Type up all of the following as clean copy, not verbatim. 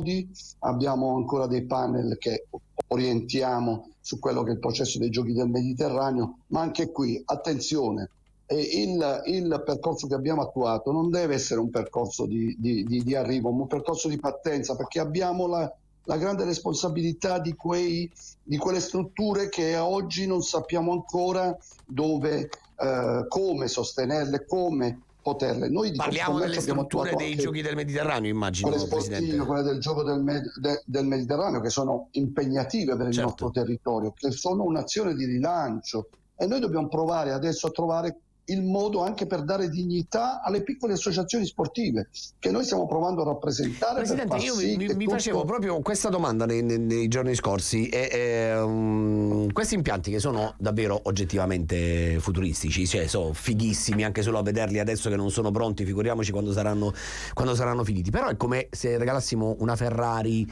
studi, abbiamo ancora dei panel che orientiamo su quello che è il processo dei giochi del Mediterraneo, ma anche qui attenzione, il percorso che abbiamo attuato non deve essere un percorso di arrivo, ma un percorso di partenza, perché abbiamo la grande responsabilità di quelle strutture che oggi non sappiamo ancora dove, come sostenerle, come poterle. Noi di parliamo delle strutture dei giochi del Mediterraneo, immagino, quelle sportive, quelle del gioco del Mediterraneo, che sono impegnative per il nostro territorio, che sono un'azione di rilancio, e noi dobbiamo provare adesso a trovare il modo anche per dare dignità alle piccole associazioni sportive che noi stiamo provando a rappresentare. Presidente, io mi facevo proprio questa domanda nei giorni scorsi, questi impianti che sono davvero oggettivamente futuristici, cioè sono fighissimi anche solo a vederli adesso che non sono pronti, figuriamoci quando saranno finiti, però è come se regalassimo una Ferrari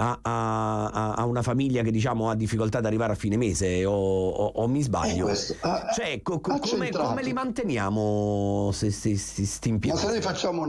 a una famiglia che diciamo ha difficoltà ad arrivare a fine mese, o mi sbaglio? Cioè come li manteniamo sti impianti? Ma se noi facciamo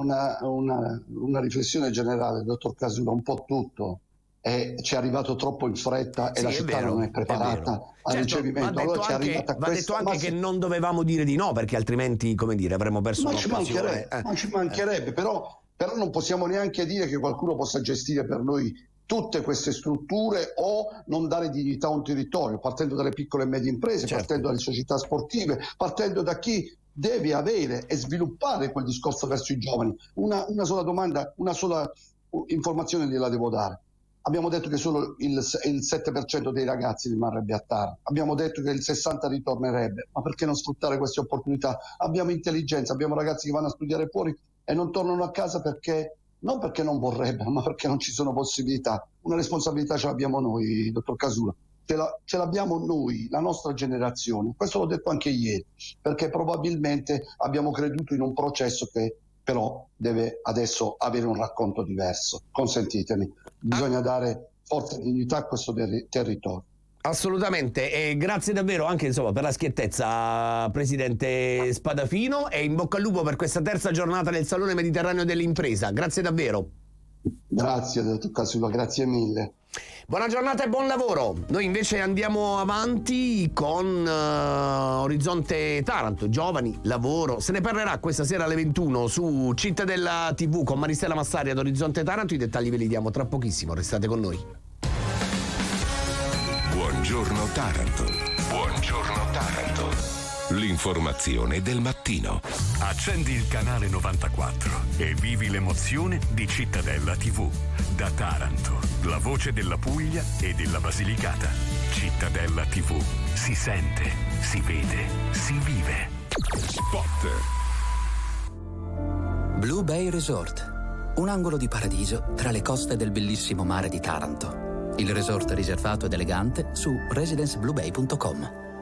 una riflessione generale, dottor Casula, un po' tutto ci è arrivato troppo in fretta e la città non è preparata al ricevimento. Va detto anche che non dovevamo dire di no, perché altrimenti, come dire, avremmo perso un'occasione. Ma ci mancherebbe, però non possiamo neanche dire che qualcuno possa gestire per noi tutte queste strutture o non dare dignità a un territorio, partendo dalle piccole e medie imprese, partendo dalle società sportive, partendo da chi deve avere e sviluppare quel discorso verso i giovani. Una sola domanda, una sola informazione gliela devo dare. Abbiamo detto che solo il 7% dei ragazzi rimarrebbe a Taranto, abbiamo detto che il 60% ritornerebbe, ma perché non sfruttare queste opportunità? Abbiamo intelligenza, abbiamo ragazzi che vanno a studiare fuori e non tornano a casa non perché non vorrebbero, ma perché non ci sono possibilità. Una responsabilità ce l'abbiamo noi, dottor Casula, ce l'abbiamo noi, la nostra generazione. Questo l'ho detto anche ieri, perché probabilmente abbiamo creduto in un processo che però deve adesso avere un racconto diverso. Consentitemi, bisogna dare forza e dignità a questo territorio. Assolutamente, e grazie davvero anche per la schiettezza, presidente Spadafino, e in bocca al lupo per questa terza giornata del Salone Mediterraneo dell'Impresa. Grazie davvero. Grazie, dottor Casula, grazie mille. Buona giornata e buon lavoro. Noi invece andiamo avanti con Orizzonte Taranto, giovani, lavoro. Se ne parlerà questa sera alle 21 su Cittadella TV con Maristella Massari ad Orizzonte Taranto. I dettagli ve li diamo tra pochissimo, restate con noi. Buongiorno Taranto. Buongiorno Taranto. L'informazione del mattino. Accendi il canale 94 e vivi l'emozione di Cittadella TV. Da Taranto, la voce della Puglia e della Basilicata. Cittadella TV. Si sente, si vede, si vive. Spot. Blue Bay Resort. Un angolo di paradiso tra le coste del bellissimo mare di Taranto. Il resort riservato ed elegante su residencebluebay.com.